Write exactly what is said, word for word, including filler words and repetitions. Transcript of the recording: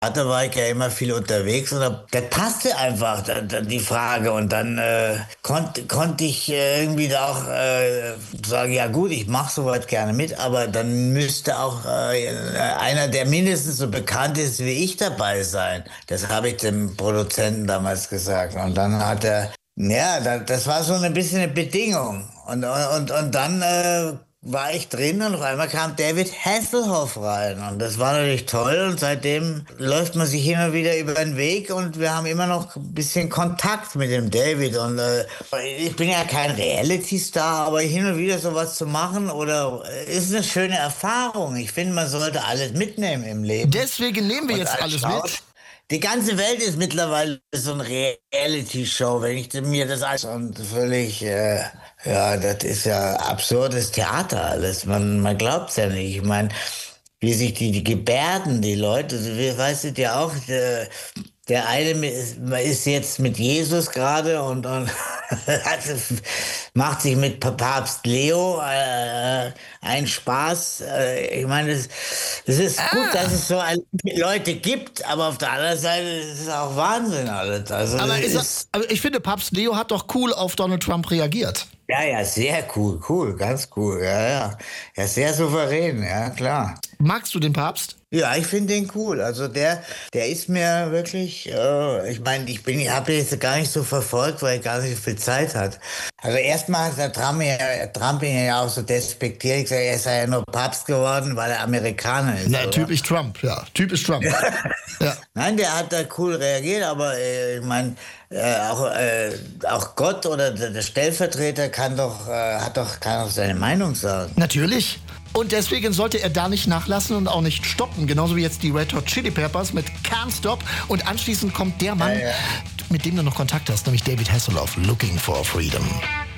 Da war ich ja immer viel unterwegs und da, das passte einfach, da, da, die Frage. Und dann äh, konnte konnt ich äh, irgendwie da auch äh, sagen, ja gut, ich mache sowas gerne mit, aber dann müsste auch äh, einer, der mindestens so bekannt ist wie ich, dabei sein. Das habe ich dem Produzenten damals gesagt. Und dann hat er, ja, das war so ein bisschen eine Bedingung. Und, und, und dann äh, war ich drin und auf einmal kam David Hasselhoff rein. Und das war natürlich toll. Und seitdem läuft man sich immer wieder über den Weg und wir haben immer noch ein bisschen Kontakt mit dem David. Und äh, ich bin ja kein Reality-Star, aber hin und wieder sowas zu machen oder ist eine schöne Erfahrung. Ich finde, man sollte alles mitnehmen im Leben. Deswegen nehmen wir Und jetzt als alles Schaus- mit. Die ganze Welt ist mittlerweile so eine Reality-Show, wenn ich mir das alles und völlig, äh, ja, das ist ja absurdes Theater alles. Man, man glaubt's ja nicht. Ich meine, wie sich die, die Gebärden, die Leute, wie weißt du ja auch, der, der eine ist, ist jetzt mit Jesus gerade und, und macht sich mit Papst Leo äh, einen Spaß. Äh, ich meine, es, es ist Ah. gut, dass es so ein- Leute gibt, aber auf der anderen Seite ist es auch Wahnsinn alles. Also Aber, es ist er, aber ich finde, Papst Leo hat doch cool auf Donald Trump reagiert. ja, ja, sehr cool, cool, ganz cool, ja, ja. Ja, sehr souverän, ja, klar. Magst du den Papst? Ja, ich finde den cool. Also der, der ist mir wirklich, äh, ich meine, ich bin, ich habe jetzt gar nicht so verfolgt, weil er gar nicht so viel Zeit hat. Also erstmal hat der Trump, ja, Trump ihn ja auch so despektiert, gesagt, er sei ja nur Papst geworden, weil er Amerikaner ist. Na, oder? typisch Trump, ja. Typisch Trump. Ja. Nein, der hat da cool reagiert, aber äh, ich meine, äh, auch, äh, auch Gott oder der, der Stellvertreter kann doch, äh, hat doch, kann doch seine Meinung sagen. Natürlich. Und deswegen sollte er da nicht nachlassen und auch nicht stoppen. Genauso wie jetzt die Red Hot Chili Peppers mit Can't Stop. Und anschließend kommt der Mann, Ja, ja. mit dem du noch Kontakt hast, nämlich David Hasselhoff, Looking for Freedom.